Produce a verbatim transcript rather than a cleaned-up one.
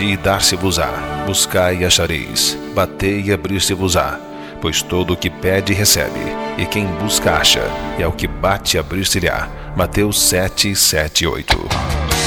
Pedi e dar-se-vos-á, buscai e achareis, batei e abrir-se-vos-á. Pois todo o que pede recebe, e quem busca acha, e ao que bate abrir-se-lhe-á. Mateus sete, sete, oito.